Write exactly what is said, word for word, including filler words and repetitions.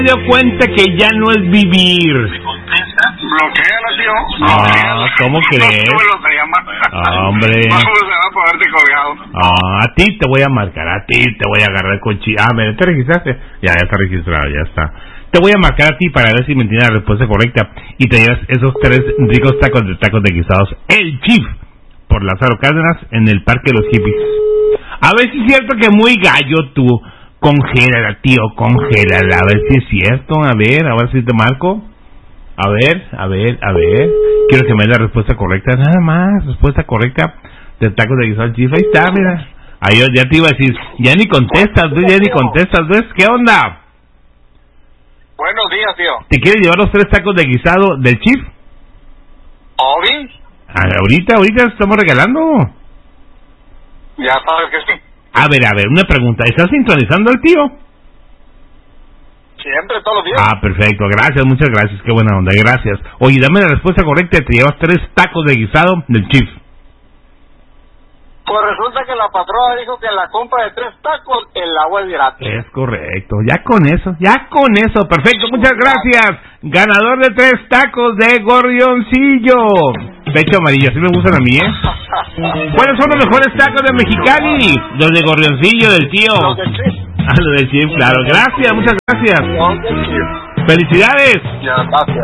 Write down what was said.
se dio cuenta que ya no es vivir. Bloquéalo, tío. Ah, ¿cómo crees? Ah, hombre. Vamos a poderte colgado. Ah, a ti te voy a marcar, a ti te voy a agarrar con chi... Ah, ¿me te registraste? Ya, ya está registrado, ya está. Te voy a marcar a ti para ver si me entiendes la respuesta correcta y te llevas esos tres ricos tacos de tacos de guisados. El Chief, por Lázaro Cárdenas, en el Parque de los Hippies. A ver si es cierto que muy gallo tú. Congélala, tío, congélala. A ver si es cierto. A ver, a ver si te marco. A ver, a ver, a ver. Quiero que me dé la respuesta correcta. Nada más, respuesta correcta de tacos de guisado Chief. Ahí está, mira. Ahí yo ya te iba a decir, ya ni contestas, tú ya ni contestas, ¿ves? ¿Qué onda? Buenos días, tío. ¿Te quieres llevar los tres tacos de guisado del Chief? ¿Obi? Ah, ahorita, ahorita estamos regalando. Ya sabes que sí. A ver, a ver, una pregunta. ¿Estás sintonizando al tío? Siempre, todos los días. Ah, perfecto. Gracias, muchas gracias. Qué buena onda. Gracias. Oye, dame la respuesta correcta y te llevas tres tacos de guisado del Chief. Pues resulta que la patrona dijo que la compra de tres tacos el agua es gratis. Es correcto. Ya con eso, ya con eso. Perfecto, muchas gracias. Ganador de tres tacos de gorrioncillo. Pecho amarillo, así me gustan a mí, ¿eh? ¿Cuáles son los mejores tacos de Mexicali? Los de gorrioncillo, del tío. Los del Chief. Ah, los del Chief, claro. Gracias, muchas gracias. Los del Chief. Felicidades. Ya, gracias.